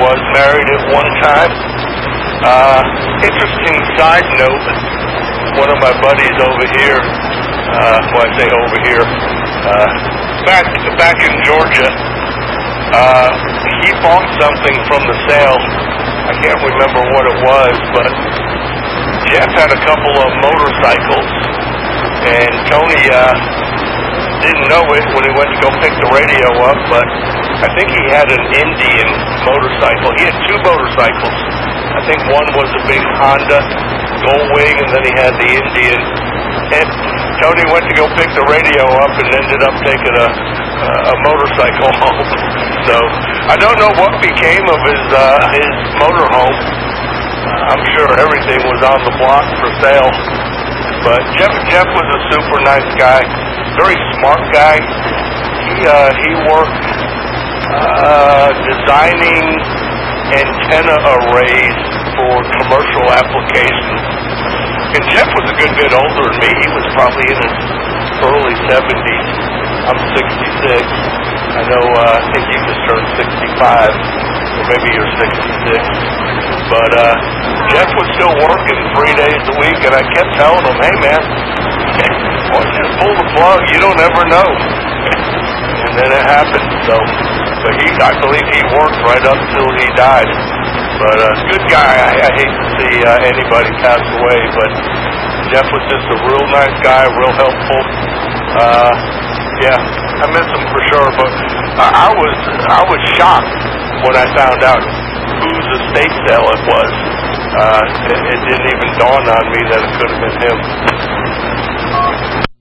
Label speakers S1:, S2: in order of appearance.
S1: was married at one time. Interesting side note, one of my buddies over here, well, I say over here, back in Georgia, he bought something from the sale. I can't remember what it was, but Jeff had a couple of motorcycles, and Tony didn't know it when he went to go pick the radio up, but I think he had an Indian motorcycle. He had two motorcycles. I think one was a big Honda Goldwing, and then he had the Indian. And Tony went to go pick the radio up and ended up taking a motorcycle home. So I don't know what became of his motorhome. I'm sure everything was on the block for sale. But Jeff was a super nice guy, very smart guy. He worked designing antenna arrays for commercial applications. And Jeff was a good bit older than me. He was probably in his early 70s. I'm 66. I know, I think you just turned 65, or maybe you're 66. But Jeff was still working 3 days a week, and I kept telling him, hey, man, why don't you just pull the plug? You don't ever know. And then it happened. So, but I believe he worked right up till he died. But good guy. I hate to see anybody pass away, but Jeff was just a real nice guy, real helpful. Yeah, I miss him for sure. But I was shocked when I found out whose estate sale it was. It didn't even dawn on me that it could have been him.